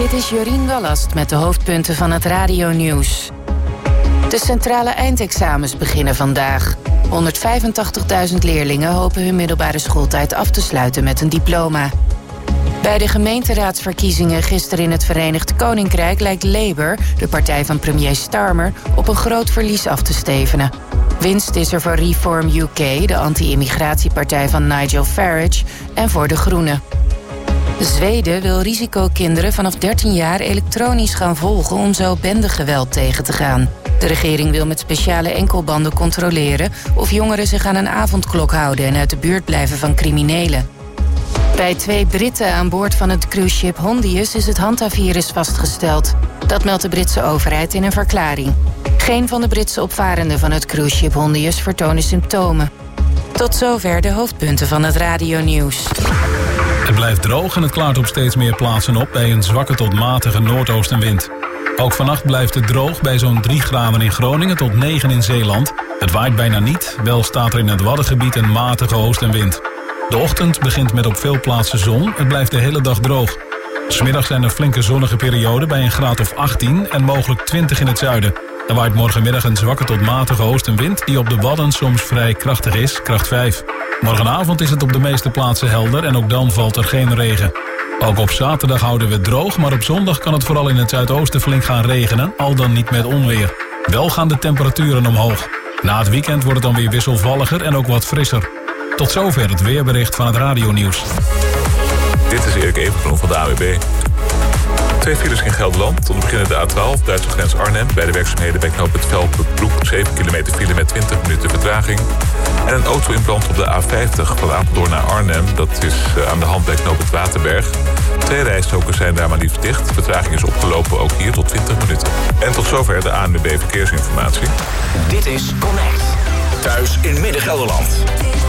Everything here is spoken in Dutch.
Dit is Jorien Wallast met de hoofdpunten van het radionieuws. De centrale eindexamens beginnen vandaag. 185.000 leerlingen hopen hun middelbare schooltijd af te sluiten met een diploma. Bij de gemeenteraadsverkiezingen gisteren in het Verenigd Koninkrijk lijkt Labour, de partij van premier Starmer, op een groot verlies af te stevenen. Winst is er voor Reform UK, de anti-immigratiepartij van Nigel Farage, en voor de Groenen. Zweden wil risicokinderen vanaf 13 jaar elektronisch gaan volgen om zo bendegeweld tegen te gaan. De regering wil met speciale enkelbanden controleren of jongeren zich aan een avondklok houden en uit de buurt blijven van criminelen. Bij 2 Britten aan boord van het cruiseschip Hondius is het hantavirus vastgesteld. Dat meldt de Britse overheid in een verklaring. Geen van de Britse opvarenden van het cruiseschip Hondius vertonen symptomen. Tot zover de hoofdpunten van het radionieuws. Het blijft droog en het klaart op steeds meer plaatsen op bij een zwakke tot matige noordoostenwind. Ook vannacht blijft het droog bij zo'n 3 graden in Groningen tot 9 in Zeeland. Het waait bijna niet, wel staat er in het Waddengebied een matige oostenwind. De ochtend begint met op veel plaatsen zon, het blijft de hele dag droog. 'S Middags zijn er flinke zonnige perioden bij een graad of 18 en mogelijk 20 in het zuiden. Er waait morgenmiddag een zwakke tot matige oostenwind die op de Wadden soms vrij krachtig is, kracht 5. Morgenavond is het op de meeste plaatsen helder en ook dan valt er geen regen. Ook op zaterdag houden we het droog, maar op zondag kan het vooral in het zuidoosten flink gaan regenen, al dan niet met onweer. Wel gaan de temperaturen omhoog. Na het weekend wordt het dan weer wisselvalliger en ook wat frisser. Tot zover het weerbericht van het radionieuws. Dit is Erik Evenbloem van de AWB. 2 files in Gelderland. Tot beginnen de A12, Duitse grens Arnhem. Bij de werkzaamheden bij knooppunt Velpen-Broek 7 kilometer file met 20 minuten vertraging. En een auto in brand op de A50 van Apeldoorn naar Arnhem. Dat is aan de hand bij knooppunt Waterberg. 2 rijstroken zijn daar maar liefst dicht. Vertraging is opgelopen ook hier tot 20 minuten. En tot zover de ANWB Verkeersinformatie. Dit is Connect. Thuis in Midden-Gelderland.